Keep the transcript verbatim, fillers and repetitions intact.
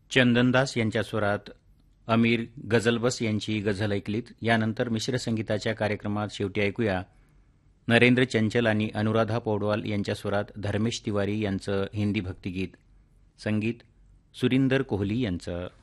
चंदनदास यांच्या स्वरात अमीर गझलबस यांची गझल ऐकलीत. यानंतर मिश्र संगीताच्या कार्यक्रमात शेवटी ऐकूया नरेंद्र चंचल आणि अनुराधा पौडवाल यांच्या स्वरात धर्मेश तिवारी यांचं हिंदी भक्तिगीत. संगीत सुरिंदर कोहली यांचं.